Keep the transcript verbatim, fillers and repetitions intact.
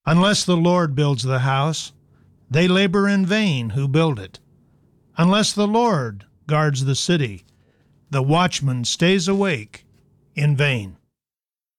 Unless the Lord builds the house, they labor in vain who build it. Unless the Lord guards the city, the watchman stays awake in vain.